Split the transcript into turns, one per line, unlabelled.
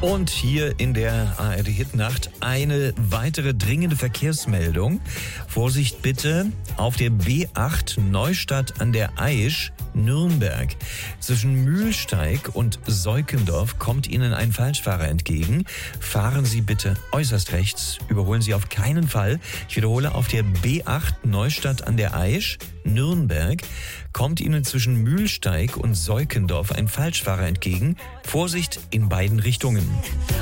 Und hier in der ARD Hitnacht eine weitere dringende Verkehrsmeldung. Vorsicht bitte auf der B8 Neustadt an der Aisch, Nürnberg. Zwischen Mühlsteig und Seukendorf kommt Ihnen ein Falschfahrer entgegen. Fahren Sie bitte äußerst rechts, überholen Sie auf keinen Fall. Ich wiederhole, auf der B8 Neustadt an der Aisch, Nürnberg, kommt Ihnen zwischen Mühlsteig und Seukendorf ein Falschfahrer entgegen. Vorsicht in beiden Richtungen.